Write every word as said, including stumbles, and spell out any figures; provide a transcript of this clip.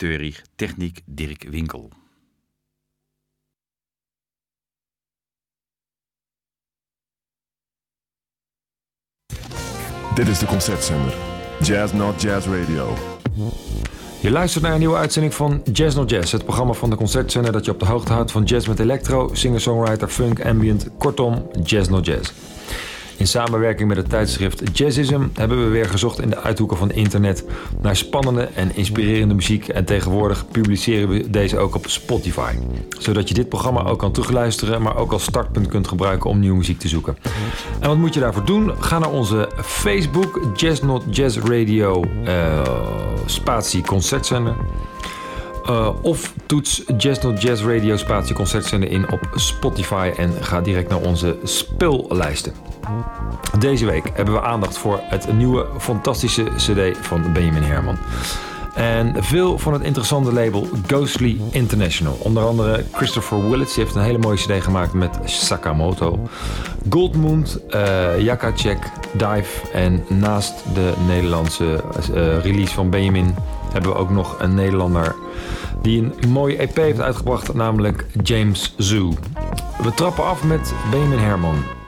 Teurig, techniek Dirk Winkel. Dit is de Concertzender. Jazz Not Jazz Radio. Je luistert naar een nieuwe uitzending van Jazz Not Jazz, het programma van de Concertzender dat je op de hoogte houdt van jazz met electro, singer-songwriter, funk, ambient, kortom Jazz Not Jazz. In samenwerking met het tijdschrift Jazzism hebben we weer gezocht in de uithoeken van internet naar spannende en inspirerende muziek en tegenwoordig publiceren we deze ook op Spotify. Zodat je dit programma ook kan terugluisteren, maar ook als startpunt kunt gebruiken om nieuwe muziek te zoeken. En wat moet je daarvoor doen? Ga naar onze Facebook Jazz Not Jazz Radio uh, spatie Concertzender. Uh, of toets Jazz Not Jazz Radio spatie Concertzender in op Spotify en ga direct naar onze speellijsten. Deze week hebben we aandacht voor het nieuwe fantastische cd van Benjamin Herman. En veel van het interessante label Ghostly International. Onder andere Christopher Willits, die heeft een hele mooie cd gemaakt met Sakamoto. Goldmund, uh, Jakacek, Dive en naast de Nederlandse uh, release van Benjamin hebben we ook nog een Nederlander die een mooie E P heeft uitgebracht, namelijk James Zoo. We trappen af met Benjamin Herman.